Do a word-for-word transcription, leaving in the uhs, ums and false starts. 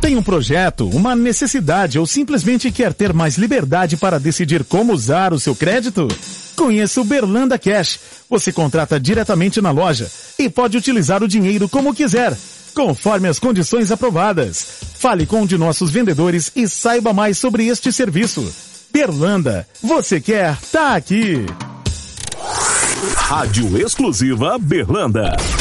Tem um projeto, uma necessidade ou simplesmente quer ter mais liberdade para decidir como usar o seu crédito? Conheça o Berlanda Cash. Você contrata diretamente na loja e pode utilizar o dinheiro como quiser, conforme as condições aprovadas. Fale com um de nossos vendedores e saiba mais sobre este serviço. Berlanda, você quer, tá aqui. Rádio exclusiva Berlanda.